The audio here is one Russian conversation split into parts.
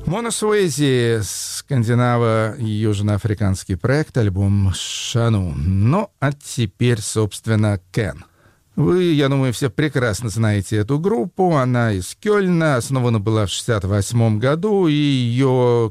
Мона Суэзи, скандинаво-южноафриканский проект, альбом «Шану». Ну, а теперь, собственно, Кен. Вы, я думаю, все прекрасно знаете эту группу. Она из Кёльна, основана была в 1968 году, и ее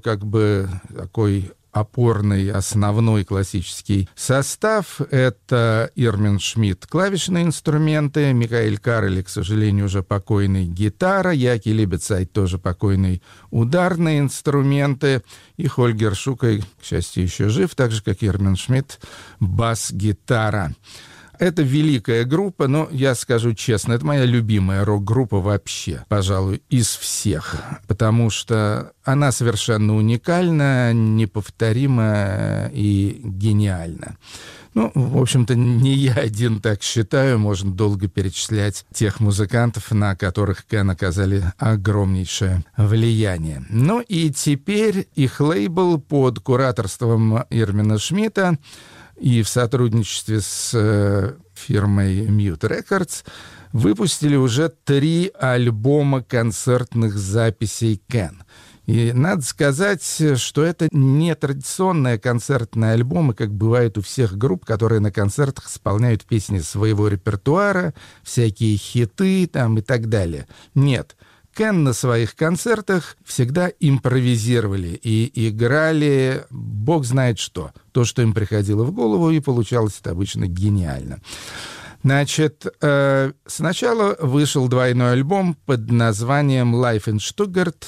такой опорный, основной классический состав — это Ирмин Шмидт — клавишные инструменты, Микаэль Карели, к сожалению, уже покойный, гитара, Яки Либецайт, тоже покойный, ударные инструменты, и Хольгер Шукай, к счастью, еще жив, так же, как Ирмин Шмидт, бас-гитара. Это великая группа, но я скажу честно, это моя любимая рок-группа вообще, пожалуй, из всех, потому что она совершенно уникальна, неповторима и гениальна. Ну, в общем-то, не я один так считаю, можно долго перечислять тех музыкантов, на которых Кен оказали огромнейшее влияние. Ну и теперь их лейбл под кураторством Ирмина Шмидта и в сотрудничестве с фирмой Mute Records выпустили уже 3 альбома концертных записей Кен. И надо сказать, что это не традиционные концертные альбомы, как бывает у всех групп, которые на концертах исполняют песни своего репертуара, всякие хиты там и так далее. Нет. Кен на своих концертах всегда импровизировали и играли бог знает что. То, что им приходило в голову, и получалось это обычно гениально. Значит, сначала вышел двойной альбом под названием «Live in Stuttgart»,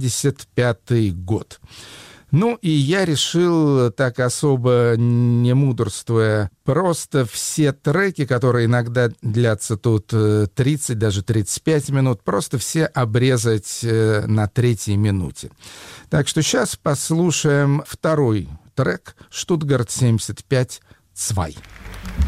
1975 год. Ну, и я решил, так особо не мудрствуя, просто все треки, которые иногда длятся тут 30, даже 35 минут, просто все обрезать на 3-й минуте. Так что сейчас послушаем второй трек «Штутгарт 75 2».